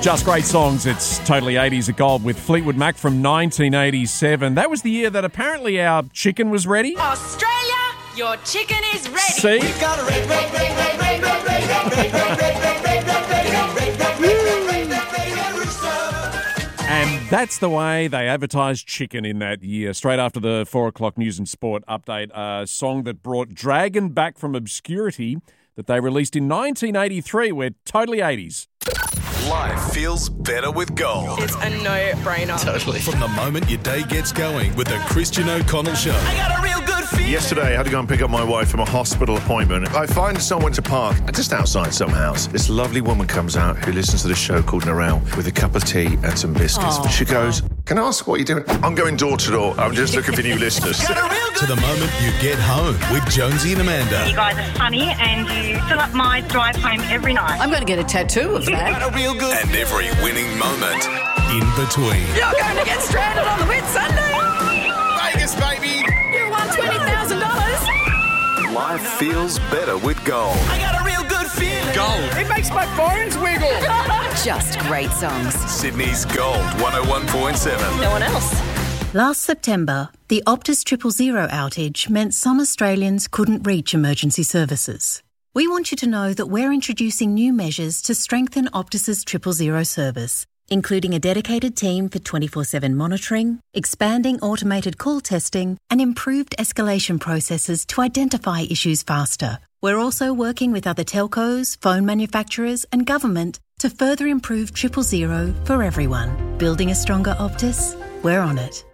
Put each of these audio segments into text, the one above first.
Just great songs. It's totally 80s at Gold with Fleetwood Mac from 1987. That was the year that apparently our chicken was ready. Australia, your chicken is ready. See? We've got a And that's the way they advertised chicken in that year. Straight after the 4 o'clock news and sport update, a song that brought Dragon back from obscurity that they released in 1983. We're totally 80s. Life feels better with gold. It's a no-brainer. Totally. From the moment your day gets going with the Christian O'Connell Show. I got a real good feeling. Yesterday, I had to go and pick up my wife from a hospital appointment. I find someone to park just outside some house. This lovely woman comes out who listens to the show called Narelle with a cup of tea and some biscuits. Aww. She goes, "Can I ask what you're doing?" "I'm going door to door. I'm just looking for new listeners." Got a real good To the moment you get home with Jonesy and Amanda. You guys are funny and you fill up my drive home every night. I'm going to get a tattoo of that. Got a real good And every winning moment in between. You're going to get stranded on the Whitsunday. Vegas, baby! You won $20,000. Life feels better with gold. I got a real good feeling. Gold. It makes my bones wiggle. Just great songs. Sydney's Gold 101.7. No one else. Last September, the Optus 000 outage meant some Australians couldn't reach emergency services. We want you to know that we're introducing new measures to strengthen Optus's 000 service, including a dedicated team for 24/7 monitoring, expanding automated call testing, and improved escalation processes to identify issues faster. We're also working with other telcos, phone manufacturers, and government to further improve 000 for everyone. Building a stronger Optus? We're on it.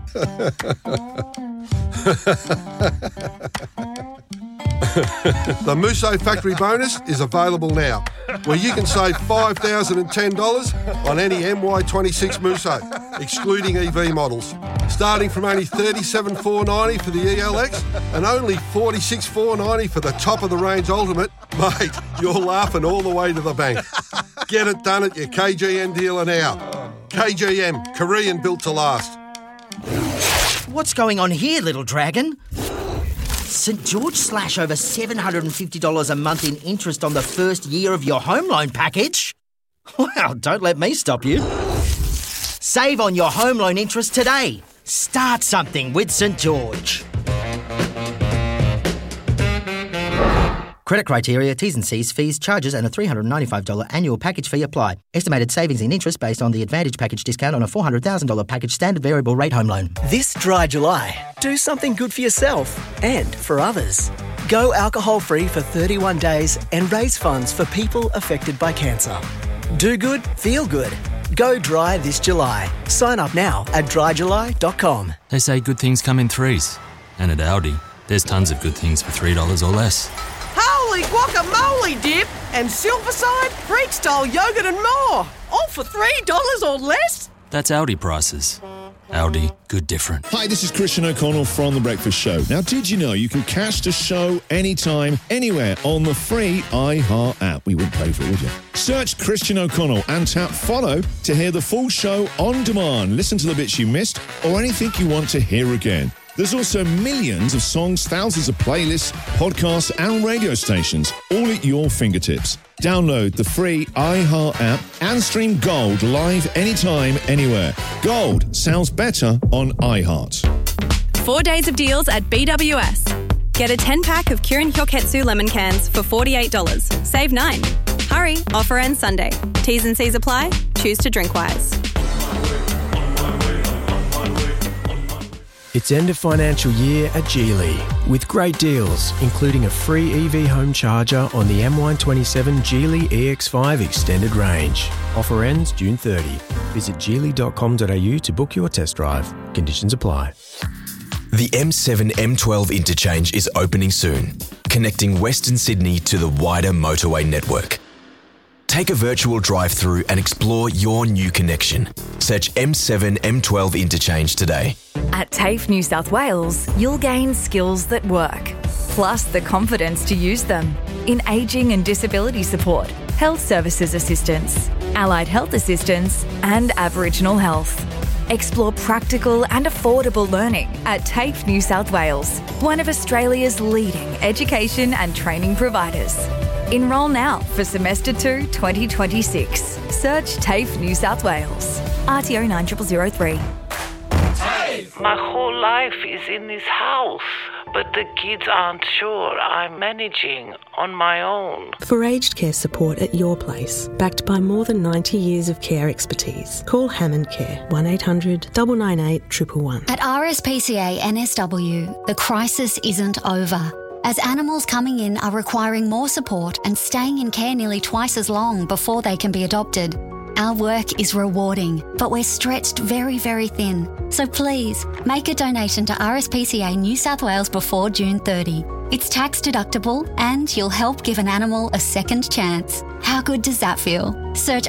The Musso Factory Bonus is available now, where you can save $5,010 on any MY26 Musso, excluding EV models, starting from only $37,490 for the ELX and only $46,490 for the top-of-the-range Ultimate. Mate, you're laughing all the way to the bank. Get it done at your KGM dealer now. KGM, Korean built to last. What's going on here, little dragon? St George slash over $750 a month in interest on the first year of your home loan package? Wow, don't let me stop you. Save on your home loan interest today. Start something with St George. Credit criteria, T's and C's, fees, charges and a $395 annual package fee apply. Estimated savings in interest based on the Advantage package discount on a $400,000 package standard variable rate home loan. This dry July, do something good for yourself and for others. Go alcohol-free for 31 days and raise funds for people affected by cancer. Do good, feel good. Go dry this July. Sign up now at dryjuly.com. They say good things come in threes. And at Aldi, there's tons of good things for $3 or less. Holy guacamole dip and Silverside, Greek-style yogurt and more. All for $3 or less? That's Aldi prices. Aldi, good different. Hi, this is Christian O'Connell from The Breakfast Show. Now, did you know you can catch the show anytime, anywhere on the free iHeart app? We wouldn't pay for it, would you? Search Christian O'Connell and tap follow to hear the full show on demand. Listen to the bits you missed or anything you want to hear again. There's also millions of songs, thousands of playlists, podcasts and radio stations, all at your fingertips. Download the free iHeart app and stream Gold live anytime, anywhere. Gold sounds better on iHeart. 4 days of deals at BWS. Get a 10-pack of Kirin Hyoketsu lemon cans for $48. Save 9. Hurry, offer ends Sunday. T's and C's apply. Choose to drink wise. It's end of financial year at Geely with great deals, including a free EV home charger on the M127 Geely EX5 extended range. Offer ends June 30. Visit geely.com.au to book your test drive. Conditions apply. The M7-M12 interchange is opening soon, connecting Western Sydney to the wider motorway network. Take a virtual drive-through and explore your new connection. Search M7-M12 interchange today. At TAFE New South Wales, you'll gain skills that work, plus the confidence to use them in ageing and disability support, health services assistance, allied health assistance, and Aboriginal health. Explore practical and affordable learning at TAFE New South Wales, one of Australia's leading education and training providers. Enrol now for Semester 2 2026. Search TAFE New South Wales. RTO 9003. My whole life is in this house, but the kids aren't sure I'm managing on my own. For aged care support at your place, backed by more than 90 years of care expertise, call Hammond Care 1800 998 111. At RSPCA NSW, the crisis isn't over, as animals coming in are requiring more support and staying in care nearly twice as long before they can be adopted. Our work is rewarding, but we're stretched very, very thin. So please, make a donation to RSPCA New South Wales before June 30. It's tax deductible and you'll help give an animal a second chance. How good does that feel? Search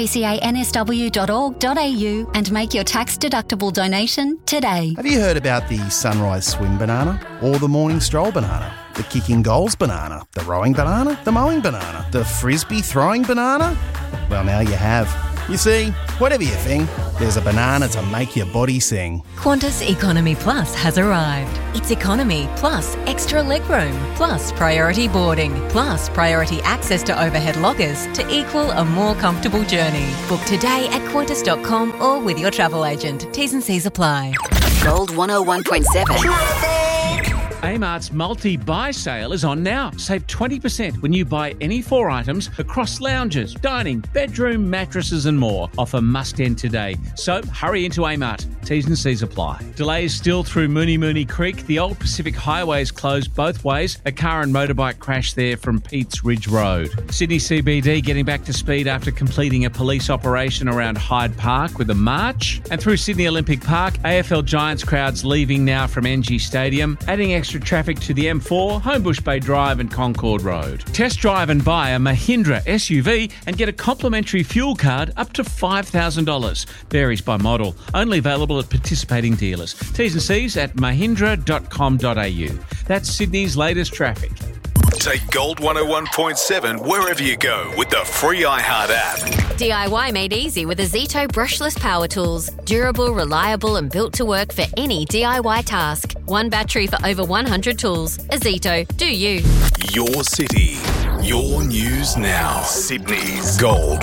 rspcansw.org.au and make your tax deductible donation today. Have you heard about the sunrise swim banana or the morning stroll banana? The kicking goals banana, the rowing banana, the mowing banana, the frisbee throwing banana? Well, now you have. You see, whatever you think, there's a banana to make your body sing. Qantas Economy Plus has arrived. It's economy plus extra legroom plus priority boarding plus priority access to overhead lockers to equal a more comfortable journey. Book today at qantas.com or with your travel agent. T's and C's apply. Gold 101.7. Amart's multi-buy sale is on now. Save 20% when you buy any 4 items across lounges, dining, bedroom, mattresses and more. Offer must end today. So hurry into Amart. T's and C's apply. Delays still through Mooney Creek. The old Pacific Highway is closed both ways. A car and motorbike crash there from Pete's Ridge Road. Sydney CBD getting back to speed after completing a police operation around Hyde Park with a march. And through Sydney Olympic Park, AFL Giants crowds leaving now from NG Stadium, adding extra traffic to the M4, Homebush Bay Drive and Concord Road. Test drive and buy a Mahindra SUV and get a complimentary fuel card up to $5,000. Varies by model. Only available at participating dealers. T's and C's at mahindra.com.au. That's Sydney's latest traffic. Take Gold 101.7 wherever you go with the free iHeart app. DIY made easy with Azito brushless power tools. Durable, reliable and built to work for any DIY task. One battery for over 100 tools. Azito, do you. Your city, your news now. Sydney's Gold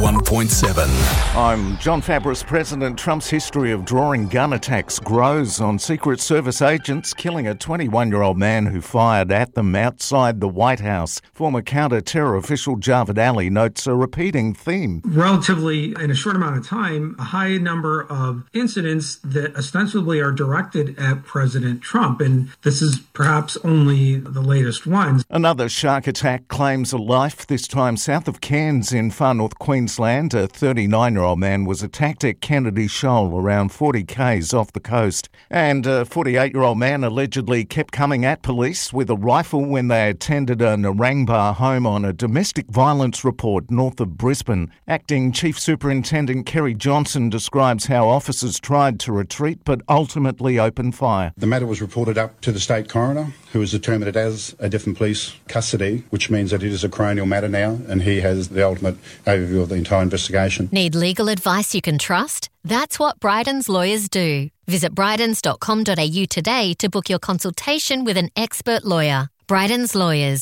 101.7. I'm John Fabris. President Trump's history of drawing gun attacks grows on Secret Service agents killing a 21-year-old man who fired at them outside the White House. Former counter-terror official Javed Ali notes a repeating theme. Relatively, in a short amount of time, a high number of incidents that ostensibly are directed at President Trump, and this is perhaps only the latest one. Another shark attack claims a life, this time south of Cairns in far north Queensland. A 39-year-old man was attacked at Kennedy Shoal, around 40 k's off the coast. And a 48-year-old man allegedly kept coming at police with a rifle when they attended a Narangba home on a domestic violence report north of Brisbane. Acting Chief Superintendent Kerry Johnson describes how officers tried to retreat but ultimately opened fire. The matter was reported up to the State Coroner, who has determined it as a different police custody, which means that it is a coronial matter now, and he has the ultimate overview of the entire investigation. Need legal advice you can trust? That's what Bryden's lawyers do. Visit brydens.com.au today to book your consultation with an expert lawyer. Bryden's Lawyers.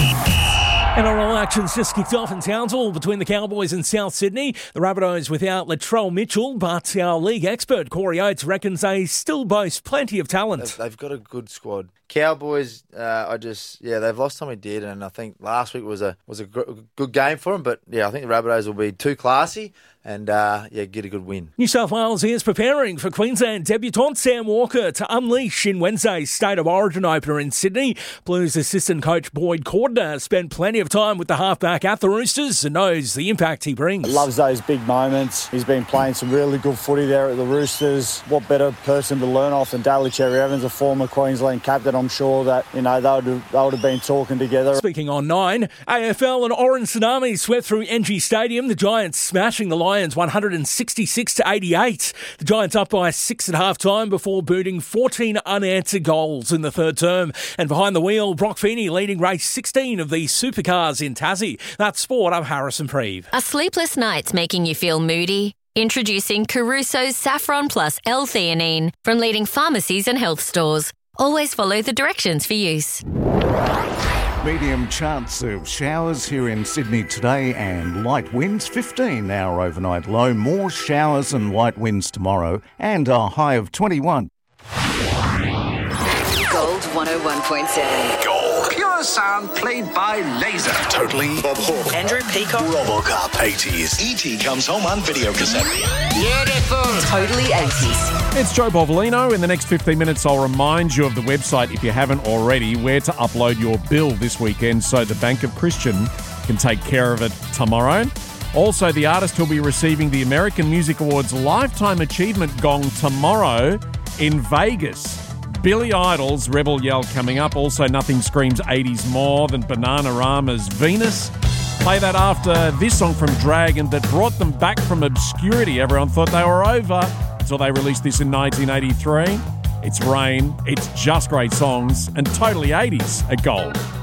NRL actions just kicked off in Townsville between the Cowboys and South Sydney. The Rabbitohs without Latrell Mitchell, but our league expert Corey Oates reckons they still boast plenty of talent. They've got a good squad. Cowboys, they've lost Tommy Dearden, and I think last week was a good game for them. But yeah, I think the Rabbitohs will be too classy and get a good win. New South Wales is preparing for Queensland debutant Sam Walker to unleash in Wednesday's State of Origin opener in Sydney. Blues assistant coach Boyd Cordner spent plenty of time with the halfback at the Roosters and knows the impact he brings. Loves those big moments. He's been playing some really good footy there at the Roosters. What better person to learn off than Daly Cherry Evans, a former Queensland captain. I'm sure that, they would have been talking together. Speaking on 9, AFL and Orange Tsunami swept through NG Stadium. The Giants smashing the Lions 166-88. The Giants up by 6 at half-time before booting 14 unanswered goals in the third term. And behind the wheel, Brock Feeney leading race 16 of the supercars in Tassie. That's sport. I'm Harrison Preeve. Are sleepless nights making you feel moody? Introducing Caruso's Saffron Plus L-theanine from leading pharmacies and health stores. Always follow the directions for use. Medium chance of showers here in Sydney today and light winds, 15 our overnight low. More showers and light winds tomorrow and a high of 21. Gold 101.7. Gold. Pure sound played by laser. Totally. Bob Hawke. Andrew Peacock. RoboCop 80s. E.T. comes home on video cassette. Beautiful. Totally 80s. It's Joe Bovolino. In the next 15 minutes, I'll remind you of the website, if you haven't already, where to upload your bill this weekend so the Bank of Christian can take care of it tomorrow. Also, the artist who'll be receiving the American Music Awards Lifetime Achievement Gong tomorrow in Vegas. Billy Idol's Rebel Yell coming up. Also, nothing screams 80s more than Bananarama's Venus. Play that after this song from Dragon that brought them back from obscurity. Everyone thought they were over until they released this in 1983. It's Rain. It's just great songs and totally 80s at Gold.